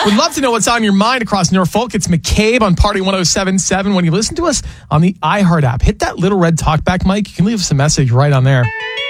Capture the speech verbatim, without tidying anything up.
We'd love to know what's on your mind across Norfolk. It's McCabe on Party one oh seven point seven. When you listen to us on the iHeart app, hit that little red talkback mic. You can leave us a message right on there.